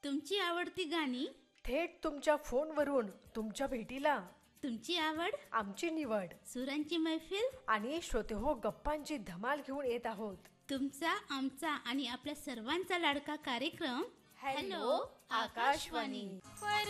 तुमची आवडती गाणी थेट तुमच्या फोनवरून तुमच्या भेटीला. तुमची आवड आमची निवड. सुरांची मैफिल आणि श्रोतेहो गप्पांची धमाल घेऊन येत आहोत. तुमचा आमचा आणि आपल्या सर्वांचा लाडका कार्यक्रम हॅलो आकाशवाणी.